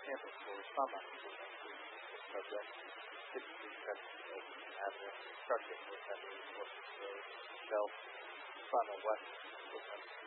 campus for trauma subject, typically because of having construction with heavy resources, so shelf trauma west